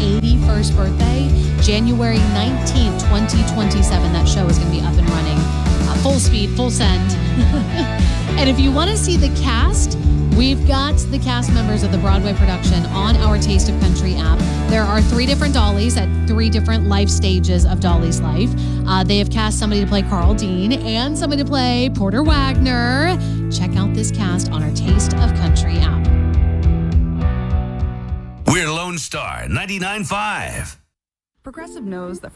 81st birthday, January 19th, 2027. That show is going to be up and running. Full speed, full send. And if you want to see the cast, we've got the cast members of the Broadway production on our Taste of Country app. There are 3 different Dollies at 3 different life stages of Dolly's life. They have cast somebody to play Carl Dean and somebody to play Porter Wagner. Check out this cast on our Taste of Country app. We're Lone Star 99.5. Progressive knows that